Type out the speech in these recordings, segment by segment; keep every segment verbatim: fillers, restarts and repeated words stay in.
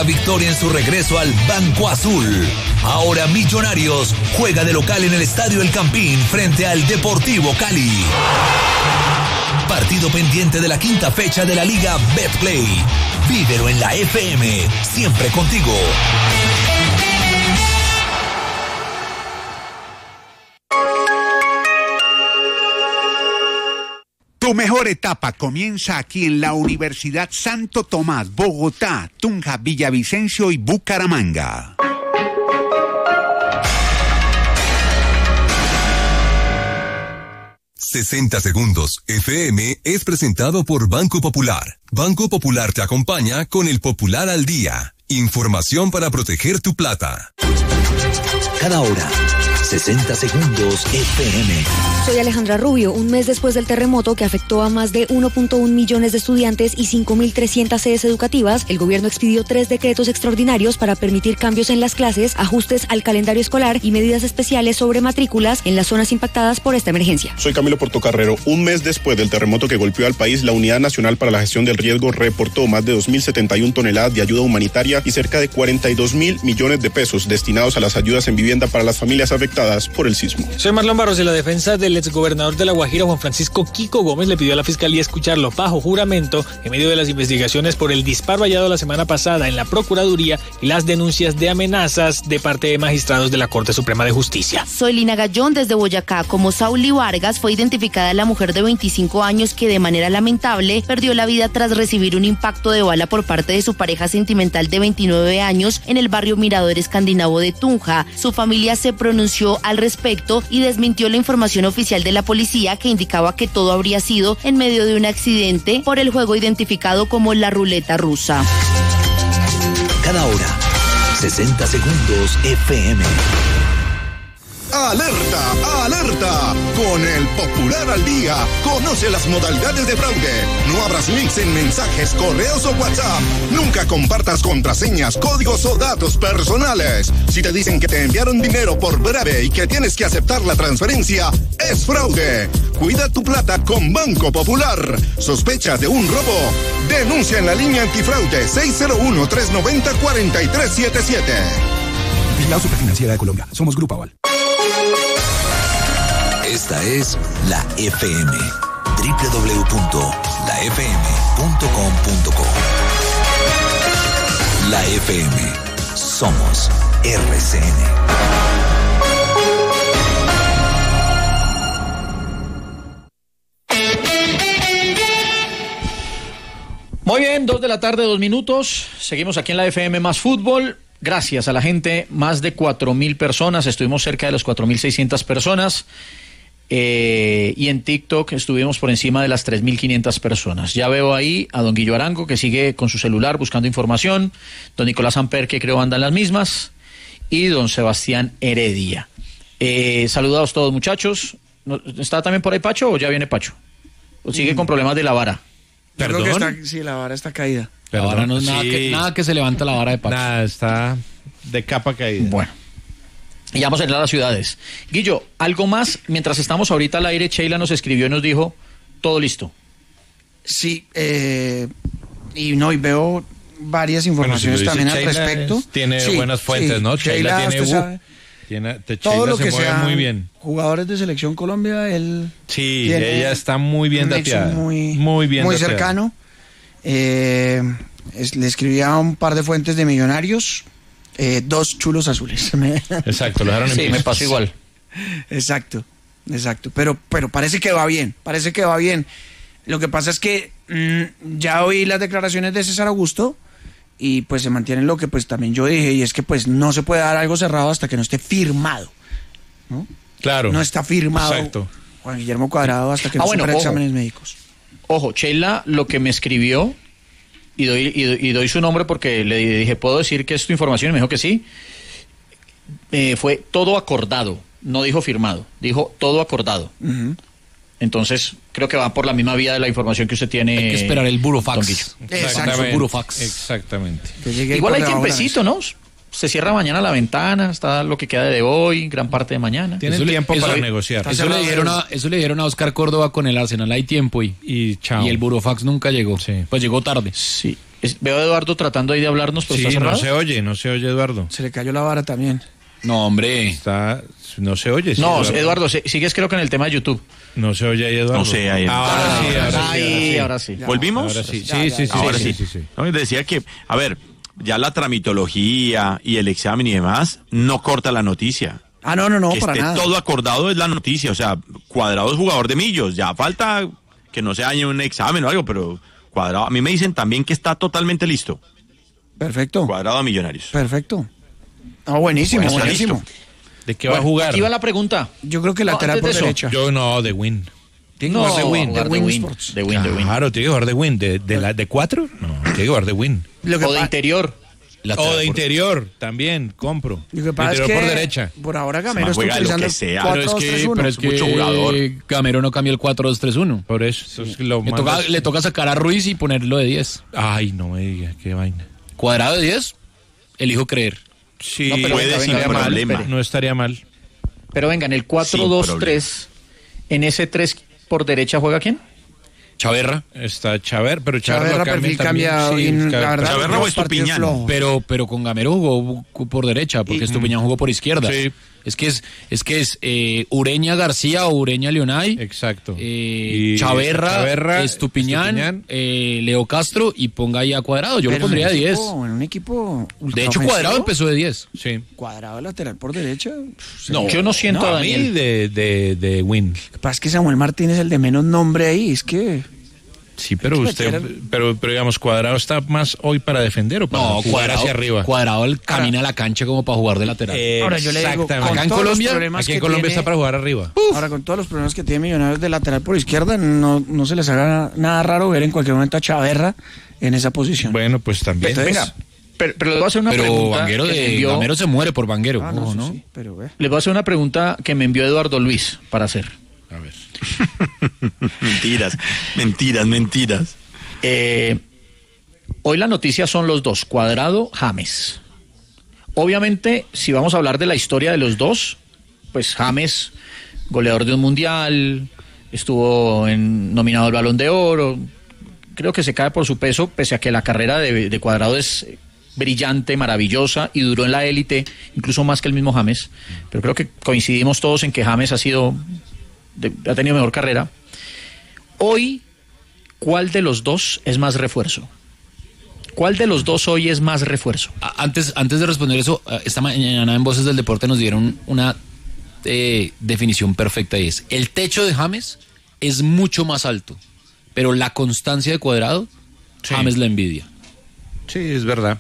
otra victoria en su regreso al Banco Azul. Ahora Millonarios juega de local en el Estadio El Campín frente al Deportivo Cali. Partido pendiente de la quinta fecha de la Liga Betplay. Vívelo en la F M, siempre contigo. Tu mejor etapa comienza aquí en la Universidad Santo Tomás, Bogotá, Tunja, Villavicencio y Bucaramanga. sesenta segundos F M es presentado por Banco Popular. Banco Popular te acompaña con el Popular al Día. Información para proteger tu plata. Cada hora, sesenta segundos F M. Soy Alejandra Rubio. Un mes después del terremoto que afectó a más de uno punto uno millones de estudiantes y cinco mil trescientas sedes educativas, el gobierno expidió tres decretos extraordinarios para permitir cambios en las clases, ajustes al calendario escolar y medidas especiales sobre matrículas en las zonas impactadas por esta emergencia. Soy Camilo Portocarrero. Un mes después del terremoto que golpeó al país, la Unidad Nacional para la Gestión del Riesgo reportó más de dos mil setenta y una toneladas de ayuda humanitaria y cerca de cuarenta y dos mil millones de pesos destinados a las ayudas en vivienda para las familias afectadas por el sismo. Soy Marlon Barros. De la defensa del exgobernador de La Guajira, Juan Francisco Kiko Gómez, le pidió a la Fiscalía escucharlo bajo juramento en medio de las investigaciones por el disparo hallado la semana pasada en la Procuraduría y las denuncias de amenazas de parte de magistrados de la Corte Suprema de Justicia. Soy Lina Gallón desde Boyacá. Como Sauli Vargas, fue identificada la mujer de veinticinco años que de manera lamentable perdió la vida tras recibir un impacto de bala por parte de su pareja sentimental de veintinueve años en el barrio Mirador Escandinavo de Tunja. Su familia se pronunció al respecto y desmintió la información oficial de la policía que indicaba que todo habría sido en medio de un accidente por el juego identificado como la ruleta rusa. Cada hora, sesenta segundos F M. ¡Alerta! ¡Alerta! Con el Popular al Día, conoce las modalidades de fraude. No abras links en mensajes, correos o WhatsApp. Nunca compartas contraseñas, códigos o datos personales. Si te dicen que te enviaron dinero por breve y que tienes que aceptar la transferencia, es fraude. Cuida tu plata con Banco Popular. ¿Sospechas de un robo? Denuncia en la línea antifraude seis cero uno, tres nueve cero, cuatro tres siete siete. Vigilado Superfinanciera de Colombia. Somos Grupo Aval. Esta es la F M. doble u doble u doble u punto la f m punto com punto co. La F M. Somos R C N. Muy bien, dos de la tarde, dos minutos. Seguimos aquí en la F M Más Fútbol. Gracias a la gente, más de cuatro mil personas. Estuvimos cerca de las cuatro mil seiscientas personas. Eh, y en TikTok estuvimos por encima de las tres mil quinientas personas. Ya veo ahí a don Guillo Arango, que sigue con su celular buscando información, don Nicolás Amper, que creo anda en las mismas, y don Sebastián Heredia. Eh, saludados todos, muchachos. ¿Está también por ahí Pacho o ya viene Pacho? ¿O sigue mm. con problemas de la vara? Yo creo que está, sí, la vara está caída. La vara no es nada, sí. que, nada que se levanta la vara de Pacho. Nada, está de capa caída. Bueno. Y vamos a entrar a las ciudades. Guillo, algo más. Mientras estamos ahorita al aire, Sheila nos escribió y nos dijo, todo listo. Sí, eh, y no, y veo varias informaciones bueno, si también Sheila al respecto. Es, tiene sí, buenas fuentes, sí. ¿no? Sheila, Sheila tiene, uh, tiene te, todo Sheila lo que se mueve sea muy bien. Jugadores de Selección Colombia, él sí, ella está muy bien dateada. Muy, muy bien muy dateada. cercano. Eh, es, le escribía a un par de fuentes de Millonarios. Eh, dos chulos azules. Exacto, lo dejaron en sí, me pasó igual. Exacto, exacto. Pero, pero parece que va bien, parece que va bien. Lo que pasa es que mmm, ya oí las declaraciones de César Augusto y pues se mantiene lo que pues también yo dije, y es que pues no se puede dar algo cerrado hasta que no esté firmado, ¿no? Claro. No está firmado. Exacto. Juan Guillermo Cuadrado hasta que no ah, bueno, supere exámenes médicos. Ojo, Sheila lo que me escribió, y doy, y, y doy su nombre porque le dije, ¿puedo decir que es tu información? Y me dijo que sí. Eh, fue todo acordado, no dijo firmado, dijo todo acordado. Uh-huh. Entonces, creo que va por la misma vía de la información que usted tiene. Hay que esperar el burofax. Exactamente. El burofax. Exactamente. Igual hay tiempecito, ¿no? Se cierra mañana la ventana, está lo que queda de hoy, gran parte de mañana. Tiene eso tiempo le, para eso, negociar. Eso le, dieron a, eso le dieron a Oscar Córdoba con el Arsenal, hay tiempo y, y, chao. y el burofax nunca llegó. Sí. Pues llegó tarde. Sí. Es- veo a Eduardo tratando ahí de hablarnos, pero Sí, está no cerrado. se oye, no se oye, Eduardo. Se le cayó la vara también. No, hombre. Está, no se oye. sí, No, Eduardo, si- sigues creo que en el tema de YouTube. No se oye ahí, Eduardo. No sé, ahí. Ahora sí, ahora sí. Ahí, ahora sí. ¿Volvimos? Ahora sí, Ya, sí, ya, sí, ya. sí, Ahora sí, sí. sí, sí. No, decía que, a ver, ya la tramitología y el examen y demás no corta la noticia. Ah, no, no, no, que para esté nada. todo acordado es la noticia. O sea, Cuadrado es jugador de Millos. Ya falta que no se dañe un examen o algo, pero Cuadrado. A mí me dicen también que está totalmente listo. Perfecto. Cuadrado a Millonarios. Perfecto. Ah, buenísimo, Pues está buenísimo. listo. ¿De qué Bueno, va a jugar? Aquí va la pregunta. Yo creo que No, lateral antes por de eso, derecha. Yo no, de Win. Tiene que No, jugar de Win. jugar de Win Win. Sports. De Win, de Win. Claro, tiene que jugar de Win. ¿De, de, la, de cuatro? No, tiene que jugar de Win. Lo que O de pa- interior. O de interior, también, compro. Lo que pasa es Interior que por derecha. por ahora Se Gamero está juega lo utilizando que sea. cuatro Pero es dos tres que, uno. pero es que Mucho jugador. Gamero no cambió el cuatro dos tres uno. Por eso. Entonces, lo Le mandas- toca, le toca sacar a Ruiz y ponerlo de diez. Ay, no me diga, qué vaina. Cuadrado de diez, elijo creer. Sí, No, pero puede venga, sin venga, venga, problema. espere. no estaría mal. Pero venga, en el cuatro dos tres, en ese tres por derecha juega quién? Chaverra. Está Chaver, pero Chaver Chaverra, lo cambia perfil también. cambiado, Sí, y la Chaver- verdad, Chaverra los o Estupiñán. partidos flojos. Pero, pero con Gamero jugó por derecha, porque Y- Estupiñán jugó por izquierda. Sí. Es que es, es que es eh, Ureña García o Ureña Leonay. Exacto. Eh, Y Chaverra, Chaverra, Estupiñán, Estupiñán. eh, Leo Castro y ponga ahí a Cuadrado. Yo Pero lo pondría en de un diez. equipo- En un equipo De hecho, Cuadrado empezó de diez. Sí. Cuadrado lateral por derecha. No, yo no siento No, a a mí Daniel. de, de, de Win. Lo que pasa es que Samuel Martínez es el de menos nombre ahí. Es que. Sí, pero Hay que usted, meter- pero, pero digamos, Cuadrado está más hoy para defender o para No, jugar Cuadrado, hacia arriba. Cuadrado él camina a la cancha como para jugar de lateral. Ahora yo le digo, Exactamente. con Acá en todos los Colombia, problemas Aquí en que Colombia tiene- está para jugar arriba. Ahora, con todos los problemas que tiene Millonarios de lateral por izquierda, no, no se les haga nada raro ver en cualquier momento a Chaverra en esa posición. Bueno, pues también. Entonces, venga, pero, pero les voy a hacer una Pero pregunta. Vanguero que me de envió- Gamero se muere por Vanguero. Ah, no, ojo, eso ¿no? sí, pero ve. Les voy a hacer una pregunta que me envió Eduardo Luis para hacer. A ver. Mentiras, mentiras, mentiras. Eh, hoy la noticia son los dos, Cuadrado, James. Obviamente, si vamos a hablar de la historia de los dos, pues James, goleador de un mundial, estuvo en, nominado al Balón de Oro, creo que se cae por su peso, pese a que la carrera de, de Cuadrado es brillante, maravillosa y duró en la élite, incluso más que el mismo James. Pero creo que coincidimos todos en que James ha sido, de- ha tenido mejor carrera. Hoy, ¿cuál de los dos es más refuerzo? ¿Cuál de los dos hoy es más refuerzo? A- Antes, antes de responder eso, eh, esta mañana en Voces del Deporte nos dieron una eh, definición perfecta y es: el techo de James es mucho más alto, pero la constancia de Cuadrado, Sí. James la envidia. Sí, es verdad.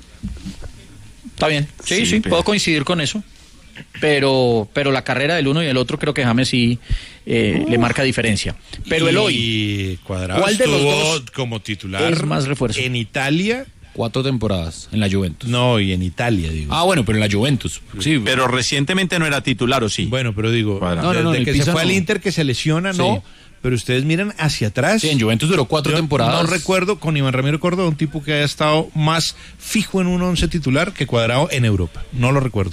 Está bien, sí, sí, Sí, pero- puedo coincidir con eso. Pero, pero la carrera del uno y el otro creo que James sí eh, le marca diferencia. Pero el hoy, Y Cuadrado ¿cuál de los estuvo dos como titular es más refuerzo? en Italia. Cuatro temporadas en la Juventus. No, y en Italia, digo. Ah, bueno, pero en la Juventus. Sí, Pero recientemente no era titular, ¿o sí? Bueno, pero digo, Cuadrado. No, no, no, desde en que el se Pisa fue al no. Inter, que se lesiona, Sí. no. Pero ustedes miran hacia atrás. sí, en Juventus duró cuatro Yo temporadas. No recuerdo con Iván Ramiro Córdoba un tipo que haya estado más fijo en un once titular que Cuadrado en Europa. No lo recuerdo.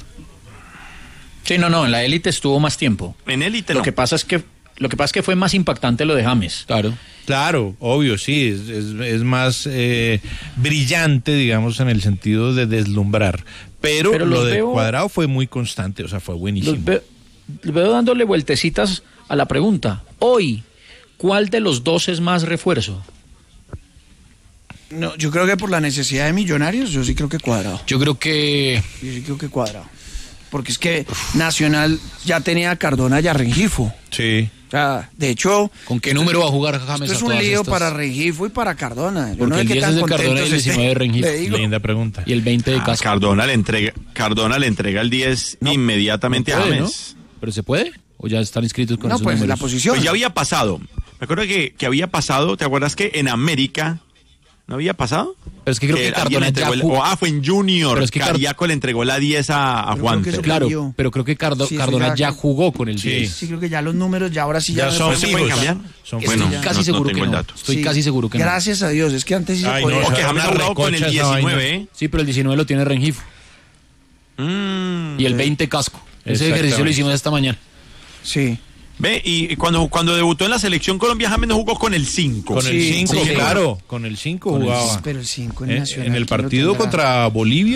sí, no, no, en la élite estuvo más tiempo. En élite Lo no. que pasa es que lo que pasa es que fue más impactante lo de James. Claro. Claro, obvio, sí, es, es, es más eh, brillante, digamos, en el sentido de deslumbrar. Pero, Pero lo los de veo- Cuadrado fue muy constante, o sea, fue buenísimo. Los veo, los veo dándole vueltecitas a la pregunta. Hoy, ¿cuál de los dos es más refuerzo? No, yo creo que por la necesidad de Millonarios, yo sí creo que Cuadrado. Yo creo que Yo sí creo que Cuadrado. Porque es que Nacional ya tenía a Cardona y a Rengifo. Sí. O sea, de hecho, ¿con qué número va a jugar James? esto a es un todas lío estas? para Rengifo y para Cardona. Yo Porque no sé el qué diez tan es de Cardona y contentos el diecinueve de estén. Rengifo. Le digo, Linda pregunta. Y el veinte de Ah, Casco. Cardona le entrega, Cardona le entrega el diez inmediatamente No a puede, James. ¿no? ¿Pero se puede? ¿O ya están inscritos con no, esos pues números? la posición. Pues ya había pasado. Me acuerdo que, que había pasado, ¿te acuerdas que en América no había pasado? Pero es que creo que alguien Cardona le entregó ya el- jugó. o, ah, fue en Junior. Pero es que Car- Cariaco le entregó la diez a, a Pero Juan. creo que eso Claro. cambió. Pero creo que Cardo- Sí, eso Cardona ya- ya jugó con el Sí. diez. Sí, creo que ya los números, ya ahora sí ya, Ya son ¿No se pueden fijos. cambiar? Son Estoy Bueno, ya- Casi no- seguro no que tengo el no. dato. Estoy Sí. casi seguro que no. Gracias a Dios, es que antes sí se Ay, podía. no, O que sea, James una ha jugado con el recocha esa diecinueve, vaina. ¿eh? Sí, pero el diecinueve lo tiene Rengifo. Mm. Y el veinte Casco. Ese Exactamente. ejercicio lo hicimos esta mañana. Sí. Ve, y cuando, cuando debutó en la selección Colombia, James no jugó con el cinco. Con el cinco, Sí, claro, con el cinco jugaba. Pero el cinco en En, Nacional. en el ¿quién lo partido tendrá? contra Bolivia.